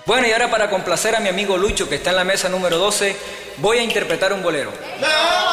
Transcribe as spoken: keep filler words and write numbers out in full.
Bueno, y ahora para complacer a mi amigo Lucho, que está en la mesa número doce, voy a interpretar un bolero. ¡No!